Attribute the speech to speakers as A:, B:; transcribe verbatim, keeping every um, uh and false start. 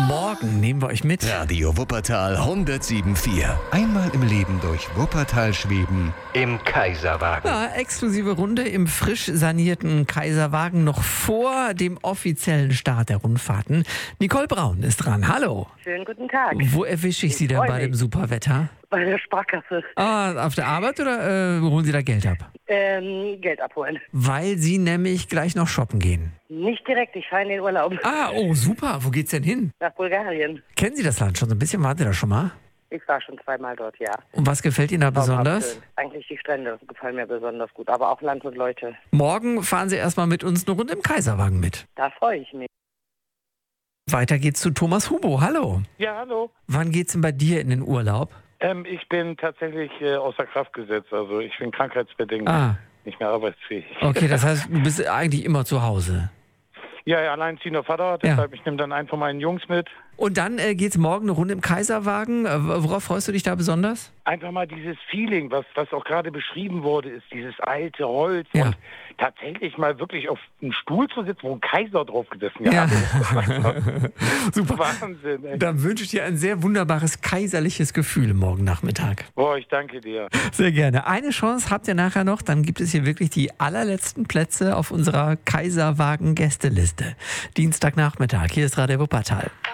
A: Morgen nehmen wir euch mit.
B: Radio Wuppertal hundertsieben Komma vier.
C: Einmal im Leben durch Wuppertal schweben im Kaiserwagen.
A: Ja, exklusive Runde im frisch sanierten Kaiserwagen noch vor dem offiziellen Start der Rundfahrten. Nicole Braun ist dran. Hallo.
D: Schönen guten Tag.
A: Wo erwische ich Sie denn
D: freu
A: bei dem
D: mich.
A: super Wetter?
D: Bei der Sparkasse.
A: Ah, auf der Arbeit oder äh, holen Sie da Geld ab?
D: Ähm, Geld abholen.
A: Weil Sie nämlich gleich noch shoppen gehen.
D: Nicht direkt, ich fahre in den Urlaub.
A: Ah, oh super. Wo geht's denn hin?
D: Nach Bulgarien.
A: Kennen Sie das Land schon so ein bisschen? Waren Sie da schon mal?
D: Ich war schon zweimal dort, ja.
A: Und was gefällt Ihnen da besonders?
D: Traumhaft schön. Eigentlich die Strände gefallen mir besonders gut, aber auch Land und Leute.
A: Morgen fahren Sie erstmal mit uns eine Runde im Kaiserwagen mit.
D: Da freue ich mich.
A: Weiter geht's zu Thomas Hubo. Hallo.
E: Ja, hallo.
A: Wann geht's denn bei dir in den Urlaub?
E: Ähm, ich bin tatsächlich äh, außer Kraft gesetzt. Also ich bin krankheitsbedingt
A: Ah,
E: nicht mehr arbeitsfähig.
A: okay, das heißt, du bist eigentlich immer zu Hause.
E: Ja, ja, alleinziehender Vater,
A: Ja.
E: deshalb ich nehme dann einen von meinen Jungs mit.
A: Und dann äh, geht's morgen eine Runde im Kaiserwagen. Äh, worauf freust du dich da besonders?
E: Einfach mal dieses Feeling, was, was auch gerade beschrieben wurde, ist dieses alte Holz
A: Ja.
E: und tatsächlich mal wirklich auf einem Stuhl zu sitzen, wo ein Kaiser drauf gesessen
A: Ja.
E: hat.
A: Super.
E: Wahnsinn, ey.
A: Dann wünsche ich dir ein sehr wunderbares kaiserliches Gefühl morgen Nachmittag.
E: Boah, ich danke dir.
A: Sehr gerne. Eine Chance habt ihr nachher noch, dann gibt es hier wirklich die allerletzten Plätze auf unserer Kaiserwagen-Gästeliste. Dienstagnachmittag, hier ist Radio Wuppertal.